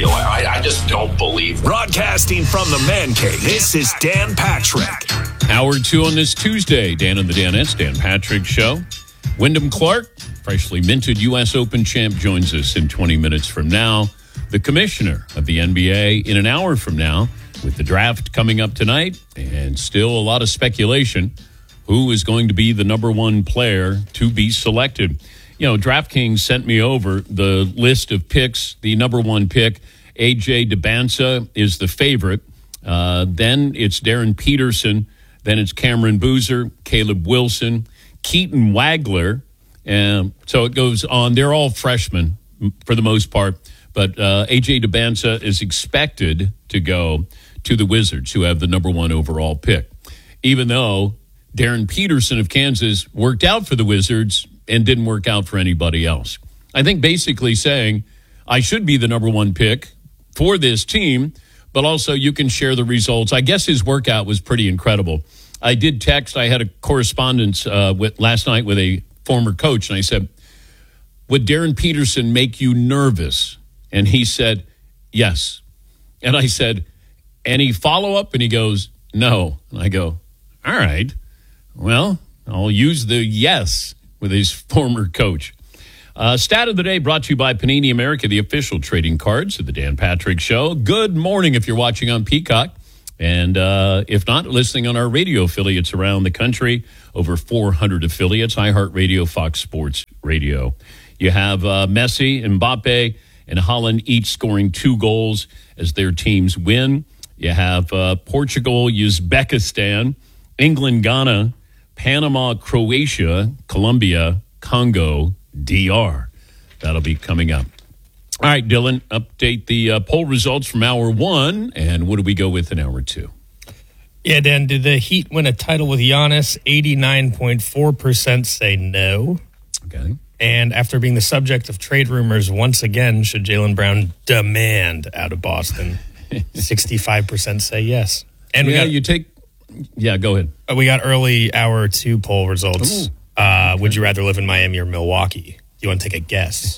deal. I just don't believe it. Broadcasting from the Man Cave, this is Dan Patrick. Hour 2 on this Tuesday. Dan and the Danettes, Dan Patrick Show. Wyndham Clark, freshly minted U.S. Open champ, joins us in 20 minutes from now. The commissioner of the NBA in an hour from now, with the draft coming up tonight and still a lot of speculation. Who is going to be the number one player to be selected? You know, DraftKings sent me over the list of picks. The number one pick, A.J. Dybantsa, is the favorite. Then it's Darren Peterson. Then it's Cameron Boozer, Caleb Wilson, Keaton Wagler. So it goes on. They're all freshmen for the most part. But A.J. Dybantsa is expected to go to the Wizards, who have the number one overall pick. Even though Darren Peterson of Kansas worked out for the Wizards and didn't work out for anybody else. I think basically saying I should be the number one pick for this team, but also you can share the results. I guess his workout was pretty incredible. I did text. I had a correspondence last night with a former coach, and I said, would Darren Peterson make you nervous? And he said, yes. And I said, any follow-up? And he goes, no. And I go, all right. Well, I'll use the yes with his former coach. Stat of the day brought to you by Panini America, the official trading cards of the Dan Patrick Show. Good morning if you're watching on Peacock. And if not, listening on our radio affiliates around the country, over 400 affiliates, iHeartRadio, Fox Sports Radio. You have Messi, Mbappe, and Holland each scoring 2 goals as their teams win. You have Portugal, Uzbekistan, England, Ghana, Panama, Croatia, Colombia, Congo, DR. That'll be coming up. All right, Dylan, update the poll results from hour 1, and what do we go with in hour 2? Yeah, Dan, did the Heat win a title with Giannis? 89.4% say no. Okay. And after being the subject of trade rumors once again, should Jaylen Brown demand out of Boston? 65% say yes. And go ahead. We got early hour 2 poll results. Would you rather live in Miami or Milwaukee? Do you want to take a guess?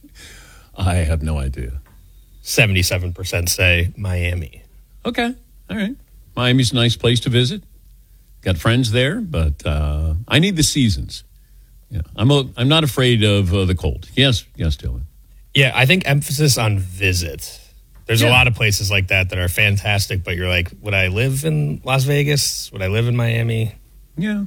I have no idea. 77% say Miami. Okay. All right. Miami's a nice place to visit. Got friends there, but I need the seasons. Yeah, I'm not afraid of the cold. Yes, Dylan. Yeah, I think emphasis on visit. There's a lot of places like that are fantastic, but you're like, would I live in Las Vegas? Would I live in Miami? Yeah.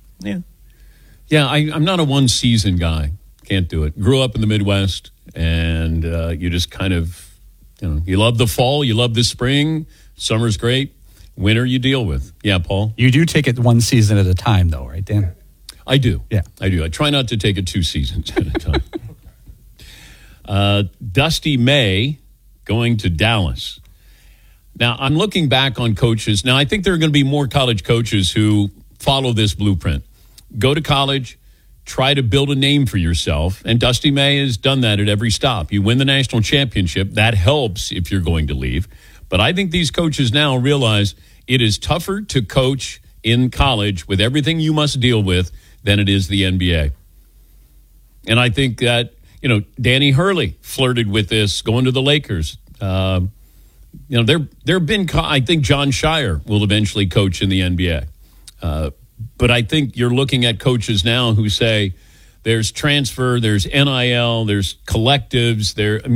I'm not a one-season guy. Can't do it. Grew up in the Midwest, and you just kind of, you love the fall, you love the spring. Summer's great. Winter you deal with. Yeah, Paul? You do take it one season at a time, though, right, Dan? I do. Yeah. I do. I try not to take it 2 seasons at a time. Dusty May going to Dallas. Now, I'm looking back on coaches. Now, I think there are going to be more college coaches who follow this blueprint. Go to college, try to build a name for yourself, and Dusty May has done that at every stop. You win the national championship. That helps if you're going to leave. But I think these coaches now realize it is tougher to coach in college with everything you must deal with than it is the NBA. And I think that, Danny Hurley flirted with this going to the Lakers. There have been, I think John Shire will eventually coach in the NBA. But I think you're looking at coaches now who say there's transfer, there's NIL, there's collectives,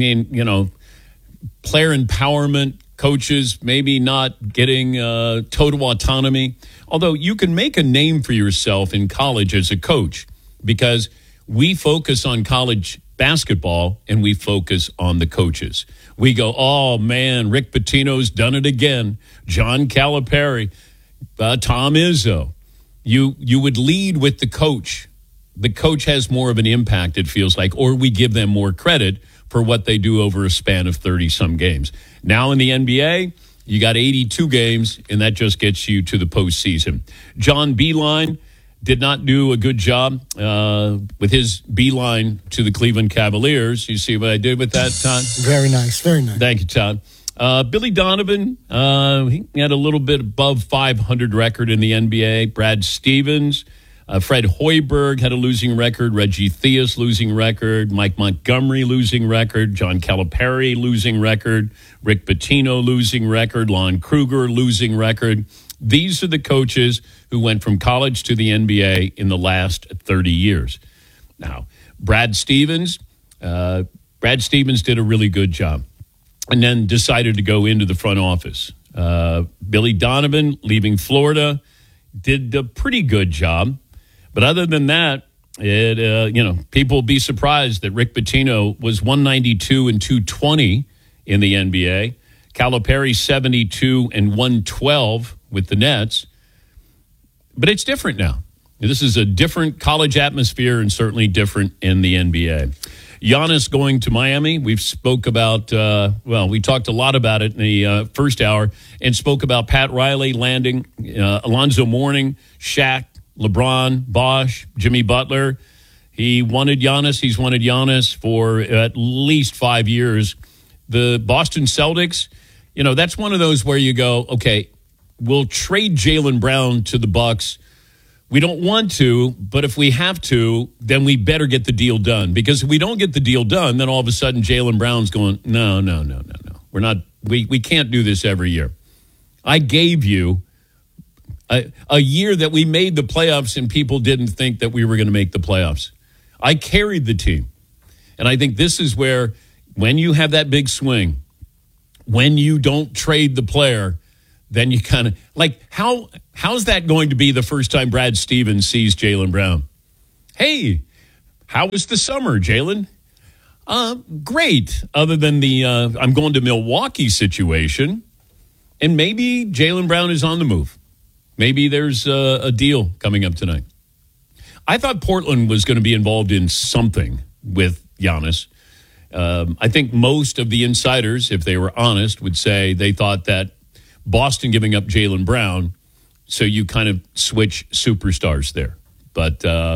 player empowerment, coaches maybe not getting total autonomy. Although you can make a name for yourself in college as a coach because we focus on college basketball and we focus on the coaches. We go, oh, man, Rick Pitino's done it again. John Calipari, Tom Izzo. You would lead with the coach. The coach has more of an impact, it feels like, or we give them more credit for what they do over a span of 30-some games. Now in the NBA, you got 82 games, and that just gets you to the postseason. John Beilein did not do a good job with his beeline to the Cleveland Cavaliers. You see what I did with that, Todd? Very nice, very nice. Thank you, Todd. Billy Donovan, he had a little bit above 500 record in the NBA. Brad Stevens, Fred Hoiberg had a losing record. Reggie Theus losing record. Mike Montgomery losing record. John Calipari losing record. Rick Pitino losing record. Lon Kruger losing record. These are the coaches who went from college to the NBA in the last 30 years. Now, Brad Stevens did a really good job and then decided to go into the front office. Billy Donovan, leaving Florida, did a pretty good job. But other than that, people will be surprised that Rick Pitino was 192 and 220 in the NBA. Calipari 72 and 112 with the Nets. But it's different now. This is a different college atmosphere and certainly different in the NBA. Giannis going to Miami. We've spoke about, we talked a lot about it in the first hour and spoke about Pat Riley landing, Alonzo Mourning, Shaq, LeBron, Bosh, Jimmy Butler. He wanted Giannis. He's wanted Giannis for at least 5 years. The Boston Celtics, that's one of those where you go, okay, we'll trade Jaylen Brown to the Bucks. We don't want to, but if we have to, then we better get the deal done. Because if we don't get the deal done, then all of a sudden Jaylen Brown's going, no. We're not. We can't do this every year. I gave you a year that we made the playoffs and people didn't think that we were going to make the playoffs. I carried the team. And I think this is where, when you have that big swing, when you don't trade the player, then you kind of, how's that going to be the first time Brad Stevens sees Jaylen Brown? Hey, how was the summer, Jaylen? Great, other than the I'm going to Milwaukee situation. And maybe Jaylen Brown is on the move. Maybe there's a deal coming up tonight. I thought Portland was going to be involved in something with Giannis. I think most of the insiders, if they were honest, would say they thought that Boston giving up Jaylen Brown, so you kind of switch superstars there. But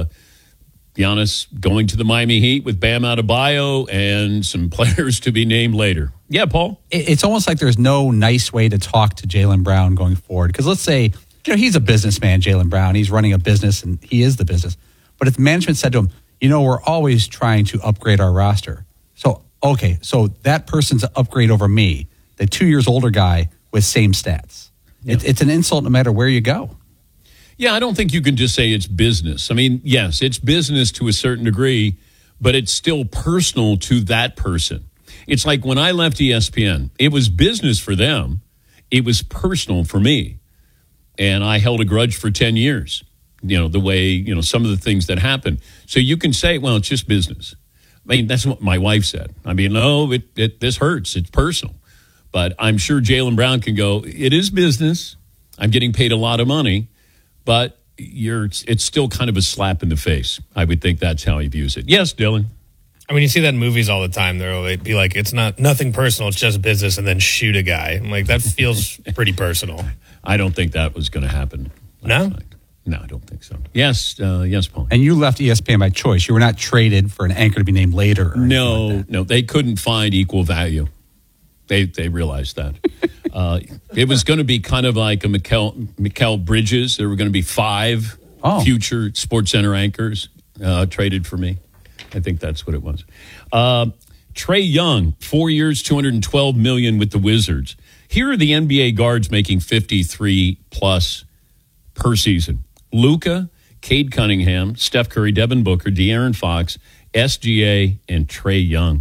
Giannis going to the Miami Heat with Bam Adebayo and some players to be named later. Yeah, Paul? It's almost like there's no nice way to talk to Jaylen Brown going forward. Because let's say, he's a businessman, Jaylen Brown. He's running a business, and he is the business. But if management said to him, we're always trying to upgrade our roster. So that person's an upgrade over me, the 2 years older guy with same stats. Yeah. It's an insult no matter where you go. Yeah, I don't think you can just say it's business. I mean, yes, it's business to a certain degree, but it's still personal to that person. It's like when I left ESPN, it was business for them. It was personal for me. And I held a grudge for 10 years, the way, some of the things that happened. So you can say, well, it's just business. I mean, that's what my wife said. I mean, no, this hurts. It's personal. But I'm sure Jaylen Brown can go, it is business. I'm getting paid a lot of money, but it's still kind of a slap in the face. I would think that's how he views it. Yes, Dylan. I mean, you see that in movies all the time. They'd be like, it's nothing personal, it's just business, and then shoot a guy. I'm like, that feels pretty personal. I don't think that was going to happen. No? No, I don't think so. Yes, Paul. And you left ESPN by choice. You were not traded for an anchor to be named later. No, they couldn't find equal value. They realized that. It was going to be kind of like a Mikal Bridges. There were going to be 5 future SportsCenter anchors traded for me. I think that's what it was. Trae Young, 4 years, $212 million with the Wizards. Here are the NBA guards making 53 plus per season. Luka, Cade Cunningham, Steph Curry, Devin Booker, De'Aaron Fox, SGA, and Trae Young.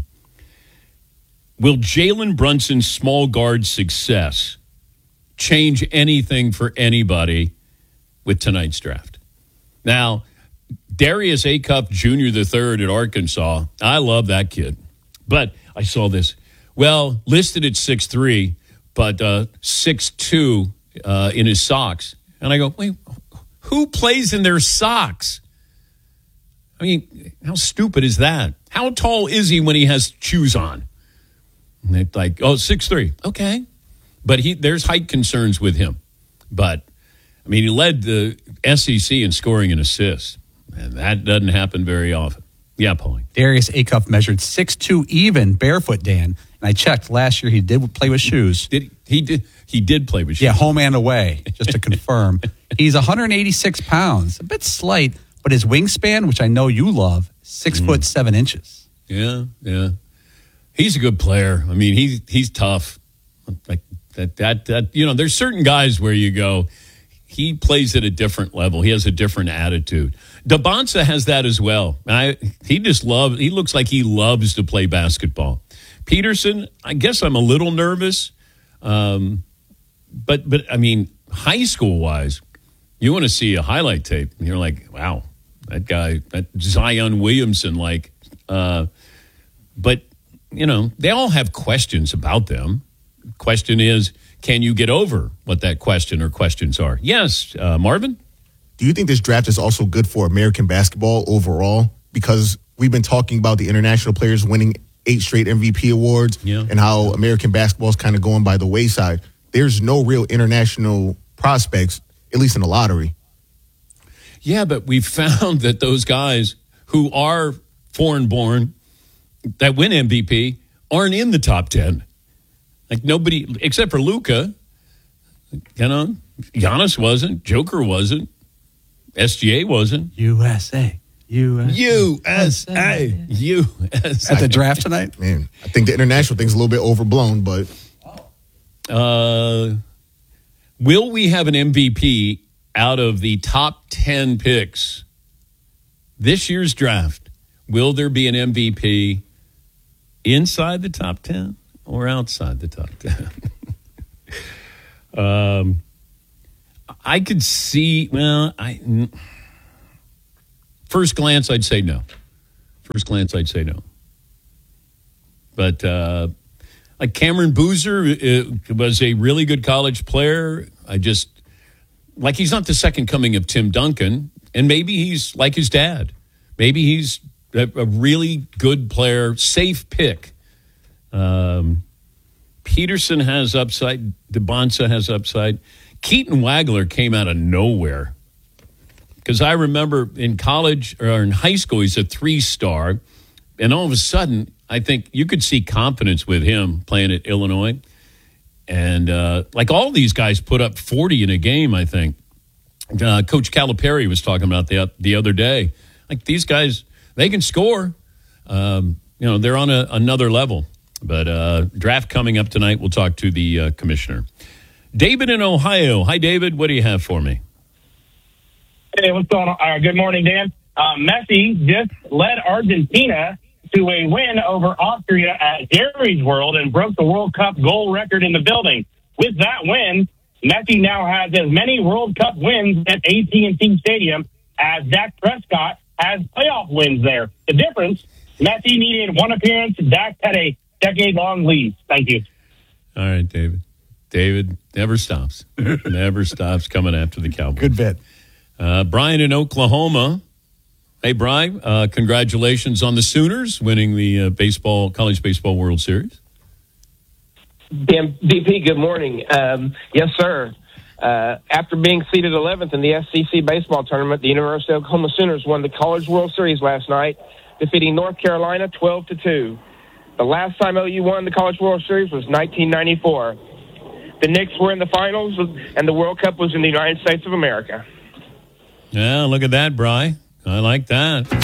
Will Jalen Brunson's small guard success change anything for anybody with tonight's draft? Now, Darius Acuff Jr. III at Arkansas, I love that kid. But I saw this. Well, listed at 6'3", but 6'2" in his socks. And I go, wait, who plays in their socks? I mean, how stupid is that? How tall is he when he has shoes on? And they're like, 6'3". Okay. But there's height concerns with him. But, I mean, he led the SEC in scoring and assists. And that doesn't happen very often. Yeah, Paulie. Darius Acuff measured 6'2" even, barefoot, Dan. And I checked last year he did play with shoes. He did play with shoes. Yeah, home and away, just to confirm. He's 186 pounds, a bit slight. but his wingspan, which I know you love, 6'7". Yeah. He's a good player. I mean, he's tough. Like that. You know, there's certain guys where you go, he plays at a different level. He has a different attitude. Dabonsa has that as well. He looks like he loves to play basketball. Peterson, I guess I'm a little nervous. But I mean, high school wise, you want to see a highlight tape. And you're like, wow, that guy, that Zion Williamson, but you know, they all have questions about them. Question is, can you get over what that question or questions are? Yes, Marvin? Do you think this draft is also good for American basketball overall? Because we've been talking about the international players winning 8 straight MVP awards and how American basketball is kind of going by the wayside. There's no real international prospects, at least in the lottery. Yeah, but we found that those guys who are foreign-born that win MVP aren't in the top 10. Like nobody, except for Luka, you know, Giannis wasn't, Joker wasn't, SGA wasn't. USA. At the draft tonight? Man, I think the international thing's a little bit overblown, but. Will we have an MVP out of the top 10 picks this year's draft? Will there be an MVP inside the top 10 or outside the top 10? I could see, first glance, I'd say no. But like Cameron Boozer was a really good college player. He's not the second coming of Tim Duncan, and maybe he's like his dad. Maybe he's a really good player, safe pick. Peterson has upside. Dabonsa has upside. Keaton Wagler came out of nowhere. Because I remember in college or in high school, he's a 3-star. And all of a sudden, I think you could see confidence with him playing at Illinois. And like all these guys put up 40 in a game, I think. Coach Calipari was talking about the other day. Like these guys, they can score. They're on another level. But draft coming up tonight, we'll talk to the commissioner. David in Ohio. Hi, David. What do you have for me? Hey, what's going on? Good morning, Dan. Messi just led Argentina to a win over Austria at Jerry's World and broke the World Cup goal record in the building. With that win, Messi now has as many World Cup wins at AT&T Stadium as Dak Prescott has playoff wins there. The difference, Messi needed one appearance. Dak had a decade-long lead. Thank you. All right, David. David never stops. Never stops coming after the Cowboys. Good bit. Brian in Oklahoma. Hey, Brian, congratulations on the Sooners winning the college baseball World Series. Dan, BP, good morning. Yes, sir. After being seeded 11th in the SEC baseball tournament, the University of Oklahoma Sooners won the College World Series last night, defeating North Carolina 12-2. The last time OU won the College World Series was 1994. The Knicks were in the finals, and the World Cup was in the United States of America. Yeah, look at that, Bri. I like that.